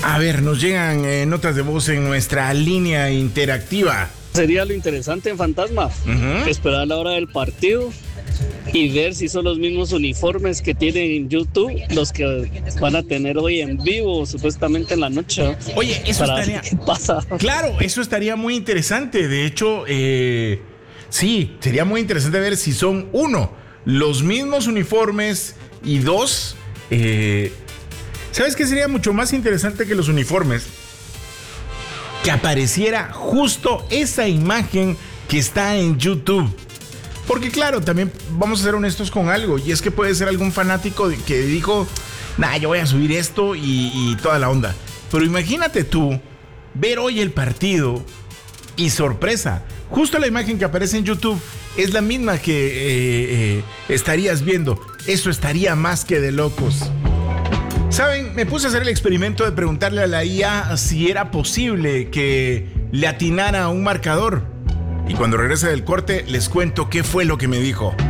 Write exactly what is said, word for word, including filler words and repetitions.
A ver, nos llegan eh, notas de voz en nuestra línea interactiva. Sería lo interesante en Fantasma, uh-huh. esperar la hora del partido y ver si son los mismos uniformes que tienen en YouTube los que van a tener hoy en vivo, supuestamente en la noche. Oye, eso estaría... ¿Qué pasa? Claro, eso estaría muy interesante. De hecho, eh, sí, sería muy interesante ver si son, uno, los mismos uniformes y dos... Eh, ¿Sabes qué sería mucho más interesante que los uniformes? Que apareciera justo esa imagen que está en YouTube. Porque claro, también vamos a ser honestos con algo. Y es que puede ser algún fanático que dijo, nah, yo voy a subir esto y, y toda la onda. Pero imagínate tú ver hoy el partido y sorpresa, justo la imagen que aparece en YouTube es la misma que eh, eh, estarías viendo. Eso estaría más que de locos. ¿Saben? Me puse a hacer el experimento de preguntarle a la I A si era posible que le atinara a un marcador. Y cuando regrese del corte, les cuento qué fue lo que me dijo.